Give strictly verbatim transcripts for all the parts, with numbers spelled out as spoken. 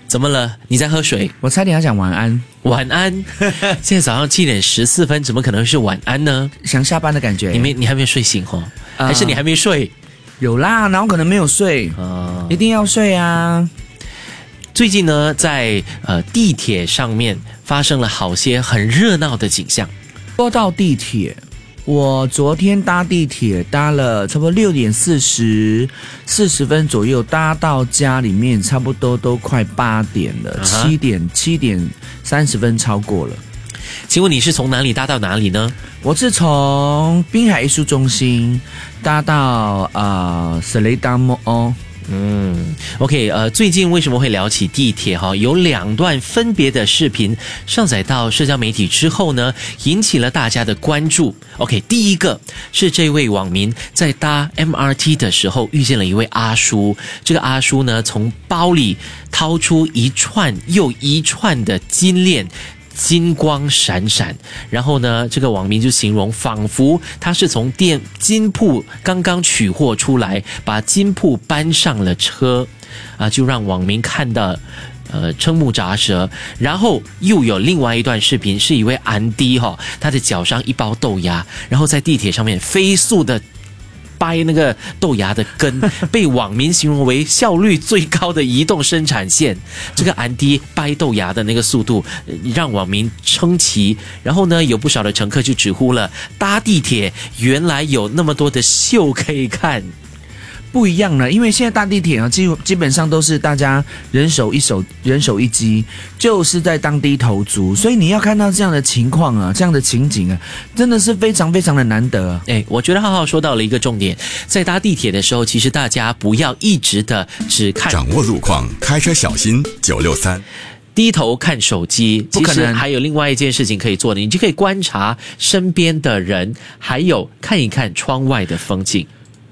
怎么了？你在喝水？ 我差点要讲晚安。 晚安。现在早上七点十四分，怎么可能是晚安呢？ 想下班的感觉。 你没，你还没睡醒哦？ 呃、 还是你还没睡？ 有啦，然后可能没有睡。 呃、 一定要睡啊！ 最近呢，在呃地铁上面发生了好些很热闹的景象。 说到地铁，我昨天搭地铁搭了差不多六点四十四十分左右，搭到家里面差不多都快八点了，七、uh-huh. 点七点三十分超过了。 请问你是从哪里搭到哪里呢？ 我是从滨海艺术中心搭到呃斯雷达摩哦。 嗯 ，OK， 呃，最近为什么会聊起地铁哈？有两段分别的视频上载到社交媒体之后呢，引起了大家的关注。OK， 第一个是这位网民在搭 M R T 的时候遇见了一位阿叔，这个阿叔呢从包里掏出一串又一串的金链。金光闪闪，然后呢，这个网民就形容仿佛他是从店金铺刚刚取货出来，把金铺搬上了车，啊，就让网民看到呃瞠目咂舌。然后又有另外一段视频，是一位安迪哈，他的脚上一包豆芽，然后在地铁上面飞速的掰那个豆芽的根，被网民形容为效率最高的移动生产线。这个安迪掰豆芽的那个速度让网民称奇。然后呢，有不少的乘客就直呼了，搭地铁原来有那么多的秀可以看。 不一样了，因为现在搭地铁啊，基基本上都是大家人手一手，人手一机，就是在当低头族，所以你要看到这样的情况啊，这样的情景啊，真的是非常非常的难得啊。 哎，我觉得浩浩说到了一个重点，在搭地铁的时候，其实大家不要一直的只看， 掌握路况，开车小心。九六三。 低头看手机，其实还有另外一件事情可以做的，你就可以观察身边的人，还有看一看窗外的风景。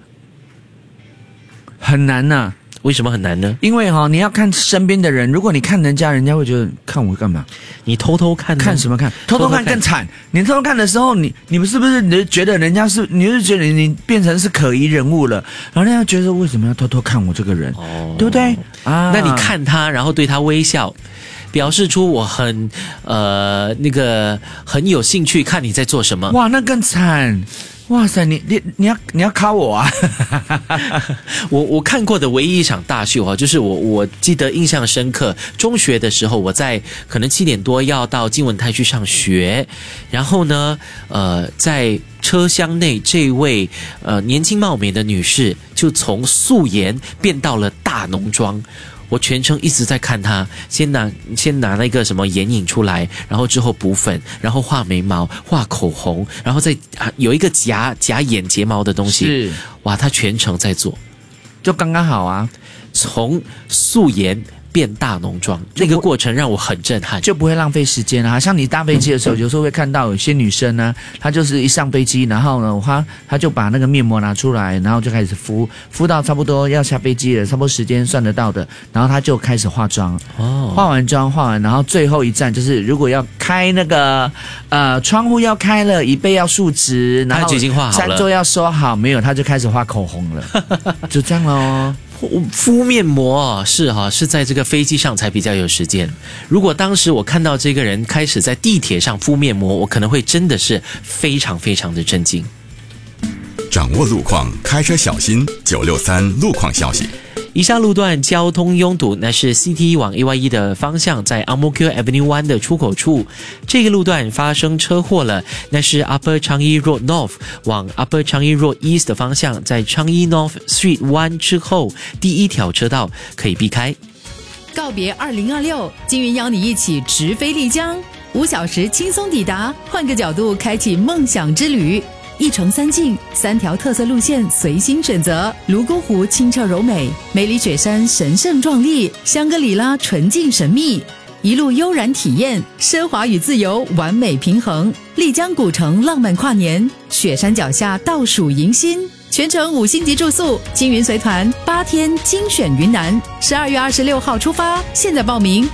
很难呐、啊， 为什么很难呢？ 因为哈、哦，你要看身边的人，如果你看人家，人家会觉得看我干嘛？ 你偷偷看， 看什么看？偷偷看更惨。你偷偷看的时候，你你们是不是你就觉得人家是，你就觉得你变成是可疑人物了？然后人家觉得为什么要偷偷看我这个人？哦，对不对？啊， 那你看他，然后对他微笑，表示出我很呃那个很有兴趣看你在做什么。 哇，那更惨。哇塞，你你你要你要考我啊！ 我我看过的唯一一场大秀啊，就是我我记得印象深刻。中学的时候，我在可能七点多要到金文泰去上学，然后呢，呃，在车厢内这位呃年轻貌美的女士就从素颜变到了大浓妆。我全程一直在看她，先拿先拿那个什么眼影出来，然后之后补粉，然后画眉毛、画口红，然后再、啊、有一个夹夹眼睫毛的东西。 是， 哇，她全程在做， 就刚刚好啊， 从素颜变大浓妆，那个过程让我很震撼， 就不会浪费时间啊。像你搭飞机的时候，有时候会看到有些女生呢，她就是一上飞机，然后呢，她她就把那个面膜拿出来，然后就开始敷，敷到差不多要下飞机了，差不多时间算得到的，然后她就开始化妆。哦，化完妆，化完，然后最后一站就是如果要开那个呃窗户要开了，椅背要竖直，然后已经画好了， 餐桌要收好，没有，她就开始画口红了，就这样咯。 敷面膜是哈，是在这个飞机上才比较有时间。如果当时我看到这个人开始在地铁上敷面膜，我可能会真的是非常非常的震惊。 掌握路况，开车小心。九六三路况消息。 以下路段交通拥堵，那是 C T 往 A Y E 的方向，在 Ang Mo Kio Avenue One 的出口处，这个路段发生车祸了，那是 Upper Changi Road North 往 Upper Changi Road East 的方向，在 Changi North Street One 之后，第一条车道可以避开。 告别二零二六，金云邀你一起直飞丽江，五小时轻松抵达，换个角度开启梦想之旅。一城三境，三条特色路线随心选择。泸沽湖清澈柔美，梅里雪山神圣壮丽，香格里拉纯净神秘，一路悠然体验，奢华与自由完美平衡。丽江古城浪漫跨年，雪山脚下倒数迎新，全程五星级住宿，金云随团八天精选云南，十二月二十六号出发，现在报名